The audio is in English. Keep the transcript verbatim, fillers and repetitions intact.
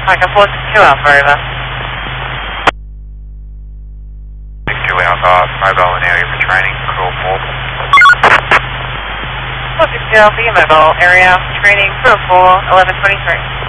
Echo four six two Alpha, over. six two Alpha, mobile in area for training, call four. four six two Alpha, mobile area, training, crew four, eleven twenty-three.